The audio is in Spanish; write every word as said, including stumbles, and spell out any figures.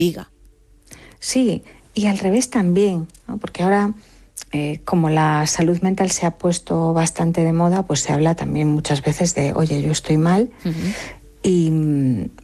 diga. Sí, y al revés también, ¿no? Porque ahora, eh, como la salud mental se ha puesto bastante de moda, pues se habla también muchas veces de, oye, yo estoy mal. Uh-huh. Y